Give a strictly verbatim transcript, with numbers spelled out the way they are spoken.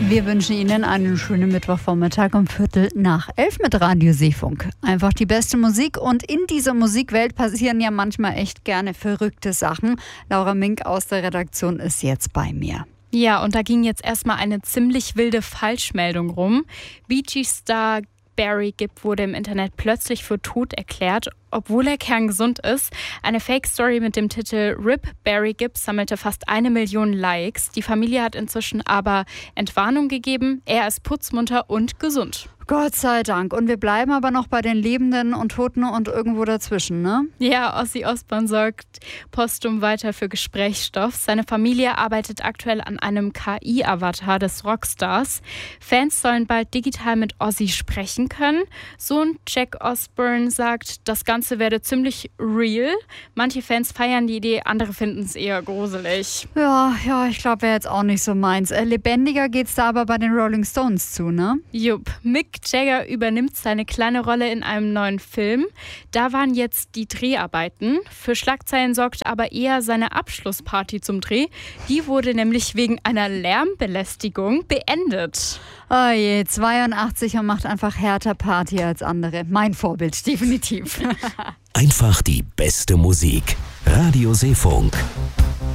Wir wünschen Ihnen einen schönen Mittwochvormittag um Viertel nach elf mit Radio Seefunk. Einfach die beste Musik und in dieser Musikwelt passieren ja manchmal echt gerne verrückte Sachen. Laura Mink aus der Redaktion ist jetzt bei mir. Ja, und da ging jetzt erstmal eine ziemlich wilde Falschmeldung rum. Bee Gees-Star Barry Gibb wurde im Internet plötzlich für tot erklärt, obwohl er kerngesund ist. Eine Fake-Story mit dem Titel R I P Barry Gibb sammelte fast eine Million Likes. Die Familie hat inzwischen aber Entwarnung gegeben. Er ist putzmunter und gesund. Gott sei Dank. Und wir bleiben aber noch bei den Lebenden und Toten und irgendwo dazwischen, ne? Ja, Ozzy Osbourne sorgt postum weiter für Gesprächsstoff. Seine Familie arbeitet aktuell an einem K I-Avatar des Rockstars. Fans sollen bald digital mit Ozzy sprechen können. Sohn Jack Osbourne sagt, das Ganze werde ziemlich real. Manche Fans feiern die Idee, andere finden es eher gruselig. Ja, ja, ich glaube, wäre jetzt auch nicht so meins. Äh, lebendiger geht's da aber bei den Rolling Stones zu, ne? Jupp, Mick Jagger übernimmt seine kleine Rolle in einem neuen Film. Da waren jetzt die Dreharbeiten. Für Schlagzeilen sorgt aber eher seine Abschlussparty zum Dreh. Die wurde nämlich wegen einer Lärmbelästigung beendet. Oh je, zweiundachtzig und macht einfach härter Party als andere. Mein Vorbild, definitiv. Einfach die beste Musik. Radio Seefunk.